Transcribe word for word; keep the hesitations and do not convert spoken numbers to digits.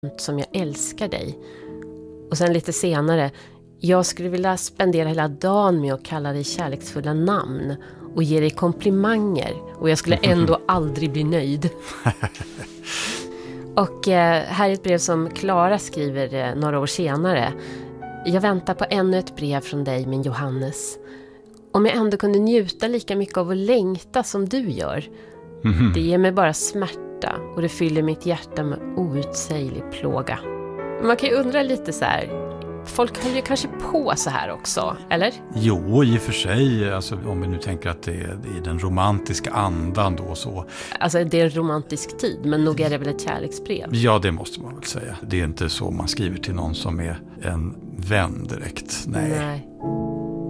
som jag älskar dig. Och sen lite senare, jag skulle vilja spendera hela dagen med att kalla dig kärleksfulla namn och ge dig komplimanger. Och jag skulle ändå aldrig bli nöjd. Och eh, här är ett brev som Klara skriver eh, några år senare. Jag väntar på ännu ett brev från dig, min Johannes. Om jag ändå kunde njuta lika mycket av att längta som du gör. Mm-hmm. Det ger mig bara smärta och det fyller mitt hjärta med outsäglig plåga. Man kan ju undra lite så här. Folk håller ju kanske på så här också, eller? Jo, i och för sig. Alltså, om vi nu tänker att det är i den romantiska andan då så. Alltså det är en romantisk tid, men nog är det väl ett kärleksbrev? Ja, det måste man väl säga. Det är inte så man skriver till någon som är en vän direkt. Nej. Nej.